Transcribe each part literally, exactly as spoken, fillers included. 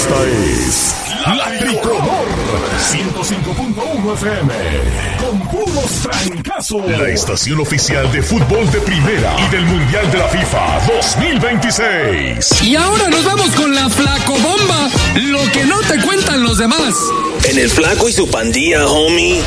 Esta es La Tricolor ciento cinco punto uno F M con puros trancazos. La estación oficial de fútbol de primera y del Mundial de la FIFA dos mil veintiséis. Y ahora nos vamos con la Flacobomba, lo que no te cuentan los demás. En el Flaco y su pandilla, homie.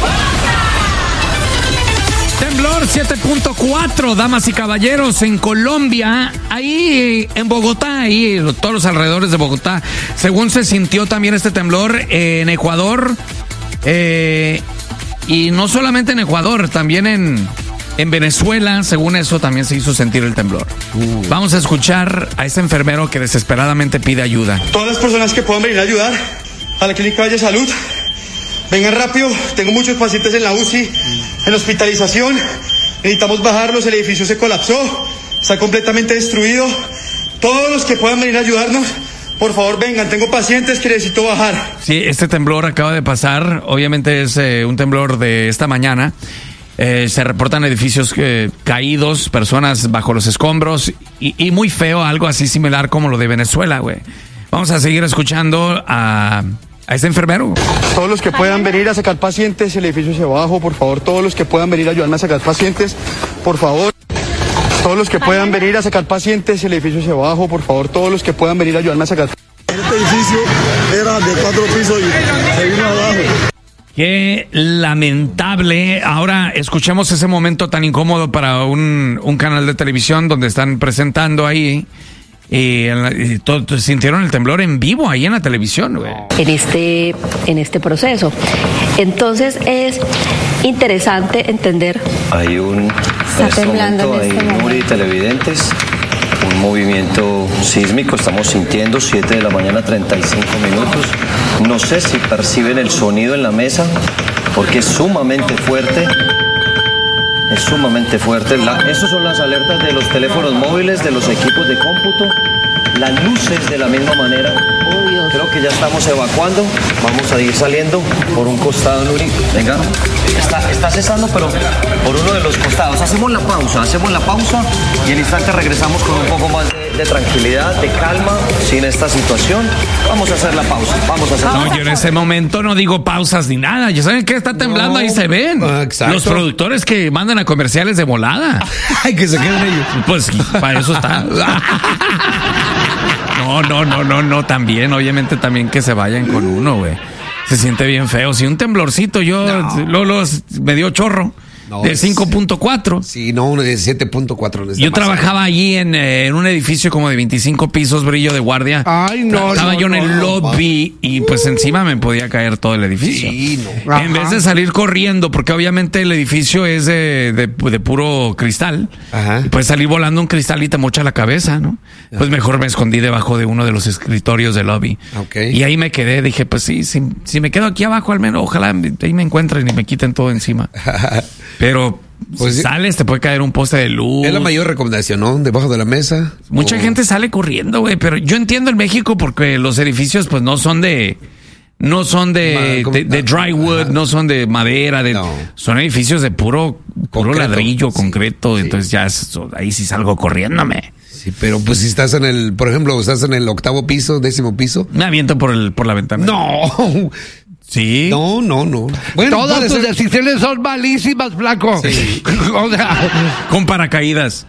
Temblor siete punto cuatro, damas y caballeros, en Colombia, ahí en Bogotá, ahí todos los alrededores de Bogotá. Según se sintió también este temblor eh, en Ecuador, eh, y no solamente en Ecuador, también en, en Venezuela, según eso también se hizo sentir el temblor. Uh. Vamos a escuchar a este enfermero que desesperadamente pide ayuda. Todas las personas que puedan venir a ayudar a la Clínica Valle Salud, vengan rápido, tengo muchos pacientes en la U C I, en hospitalización, necesitamos bajarlos, el edificio se colapsó, está completamente destruido. Todos los que puedan venir a ayudarnos, por favor vengan, tengo pacientes que necesito bajar. Sí, este temblor acaba de pasar, obviamente es eh, un temblor de esta mañana. Eh, se reportan edificios eh, caídos, personas bajo los escombros y, y muy feo, algo así similar como lo de Venezuela, güey. Vamos a seguir escuchando a... a este enfermero. Todos los que puedan venir a sacar pacientes, el edificio se bajó, por favor. Todos los que puedan venir a ayudarme a sacar pacientes, por favor. Todos los que puedan venir a sacar pacientes, el edificio se bajó, por favor. Todos los que puedan venir a ayudarme a sacar. Este edificio era de cuatro pisos y se vino abajo. Qué lamentable. Ahora escuchemos ese momento tan incómodo para un, un canal de televisión donde están presentando ahí. Y, y todo, sintieron el temblor en vivo ahí en la televisión, güey. En este, en este proceso. Entonces es interesante entender. Hay un Está temblando en este momento. Muri, televidentes, un movimiento sísmico, estamos sintiendo siete de la mañana, treinta y cinco minutos. No sé si perciben el sonido en la mesa, porque es sumamente fuerte. Es sumamente fuerte. La, esas son las alertas de los teléfonos móviles, de los equipos de cómputo. Las luces de la misma manera. Oh, Dios. Creo que ya estamos evacuando. Vamos a ir saliendo por un costado, Nuri. Venga. Está, está cesando, pero por uno de los costados. Hacemos la pausa, hacemos la pausa y al instante regresamos con un poco más de, de tranquilidad, de calma, sin esta situación. Vamos a hacer la pausa. Vamos a hacer la No, pausa. yo en ese momento no digo pausas ni nada. Ya saben que está temblando, no, ahí se ven. Exacto. Los productores que mandan a comerciales de volada. Ay, que se queden ellos. Pues para eso está. No, no, no, no, no, también, obviamente también que se vayan con uno, güey. Se siente bien feo. Si un temblorcito, yo, no. Lolo, me dio chorro. No, de cinco punto cuatro. Sí, no, uno de siete punto cuatro. Yo trabajaba allí en, eh, en un edificio como de veinticinco pisos, brillo de guardia. Ay, no. Estaba no, yo en no, el no, lobby no. y pues encima me podía caer todo el edificio. Sí, no. En vez de salir corriendo, porque obviamente el edificio es de, de, de puro cristal. Ajá. Y puedes salir volando un cristal y te mocha la cabeza, ¿no? Ajá. Pues mejor me escondí debajo de uno de los escritorios del lobby. Okay. Y ahí me quedé. Dije, pues sí, si, si me quedo aquí abajo al menos, ojalá ahí me encuentren y me quiten todo encima. Pero... Pues si sales, te puede caer un poste de luz. Es la mayor recomendación, ¿no? Debajo de la mesa. Mucha o... gente sale corriendo, güey. Pero yo entiendo en México porque los edificios, pues no son de. No son de, de, de dry wood, no son de madera, de, no. Son edificios de puro, puro ladrillo, sí. concreto. Sí. Entonces ya es, ahí sí salgo corriéndome. Sí, pero pues si estás en el, por ejemplo, estás en el octavo piso, décimo piso. Me aviento por el, por la ventana. No. Sí. No, no, no. Bueno, todas tus ser... decisiones son malísimas, flaco. Sí. O sea, con paracaídas.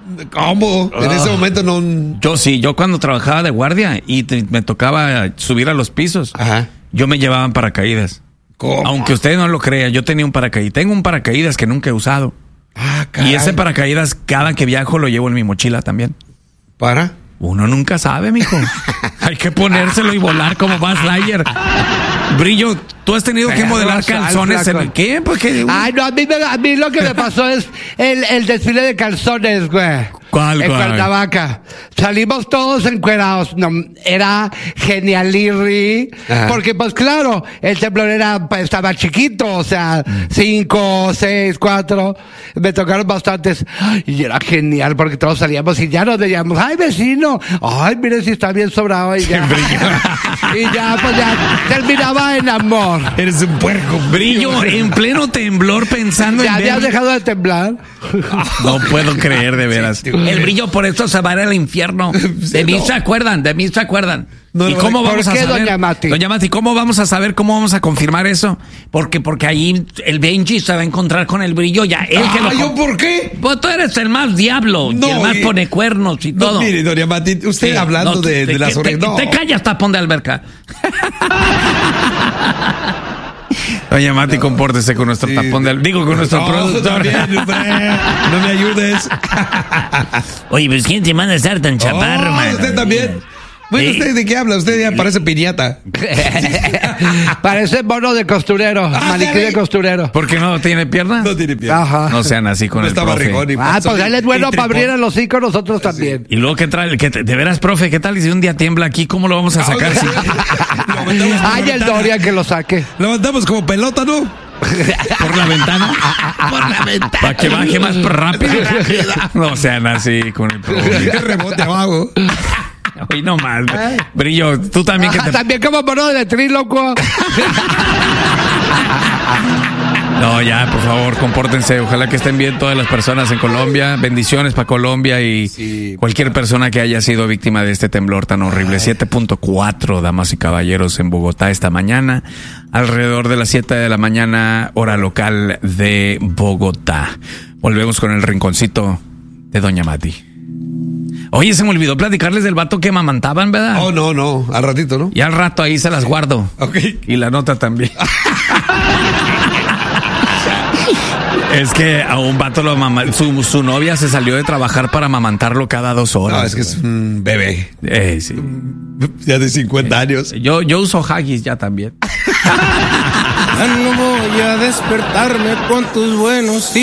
¿Cómo? En ese momento no. Yo sí, yo cuando trabajaba de guardia y te, me tocaba subir a los pisos, ajá, yo me llevaba en paracaídas. ¿Cómo? Aunque usted no lo crea, yo tenía un paracaídas. Tengo un paracaídas que nunca he usado. Ah, caray. Y ese paracaídas, cada que viajo, lo llevo en mi mochila también. ¿Para? Uno nunca sabe, mijo. Hay que ponérselo y volar como Buzz Lightyear. Brillo, tú has tenido que modelar calzones en el... ¿Qué? Pues que... Ay, no, a mí, me, a mí lo que me pasó es el, el desfile de calzones, güey. ¿Cuál, en cuál? Cuernavaca. Salimos todos encuerados. No, era genialirri. Ajá. Porque, pues claro, el temblor era, pues, estaba chiquito. O sea, mm. cinco, seis, cuatro. Me tocaron bastantes. Y era genial porque todos salíamos y ya nos veíamos. Ay, vecino. Ay, mire si está bien sobrado. Y ya. Y ya, pues ya terminaba en amor. Eres un puerco. Brillo, en pleno temblor pensando ¿Ya en habías ver- dejado de temblar? No puedo creer, de veras. Sí, El Brillo por esto se va a ir al infierno. De mí no. se acuerdan, de mí se acuerdan. No, ¿Y no, cómo ¿por vamos a qué, saber? doña Mati? Doña Mati, ¿cómo vamos a saber, cómo vamos a confirmar eso? Porque, porque ahí el Benji se va a encontrar con el Brillo ya. Él que Ah, lo- ¿yo por qué? Pues tú eres el más diablo, y No, el más y- pone cuernos y No, todo. mire, doña Mati, usted Sí, hablando no, de, te- de las te- orejas. te- No. Te callas, tapón de alberca. Doña Mati, compórtese con nuestro Sí. tapón de alberca. Digo, con nuestro No, productor. también, hombre, no me ayudes. Oye, pues ¿quién te manda a estar tan chaparro, Oh, mano? usted también. Bueno, Sí. ¿usted de qué habla? Usted ya parece piñata. Parece mono de costurero, maniquí de costurero. ¿Por qué no tiene pierna? No tiene pie. Ajá. No sean así con No el está profe. barrigón y Ah, panzón pues él es y- bueno y para abrir tripón. el hocico, nosotros también. Y luego, ¿qué trae? ¿Qué te- de veras, profe, ¿qué tal? Y si un día tiembla aquí, ¿cómo lo vamos a sacar? Ah, Sí. Lo mandamos por Ay, la el ventana. Dorian que lo saque. Lo mandamos como pelota, ¿no? Por la ventana. Por la ventana. Para que baje más rápido. No sean así con el profe. Que rebote abajo. Hoy no más. Brillo, tú también que Ajá, te... también como mono de tríloco. No, ya, por favor, compórtense. Ojalá que estén bien todas las personas en Colombia. Bendiciones para Colombia y Sí. cualquier persona que haya sido víctima de este temblor tan horrible. siete punto cuatro, damas y caballeros, en Bogotá esta mañana. Alrededor de las siete de la mañana, hora local de Bogotá. Volvemos con el rinconcito de Doña Mati. Oye, se me olvidó platicarles del vato que mamantaban, ¿verdad? Oh, no, no. Al ratito, ¿no? Y al rato ahí se las guardo. Ok. Y la nota también. Es que a un vato lo mama, su, su novia se salió de trabajar para amamantarlo cada dos horas. No, es que es un bebé. Eh, sí. Ya de cincuenta años. Yo, yo uso Haggis ya también. Ya no voy a despertarme con tus buenos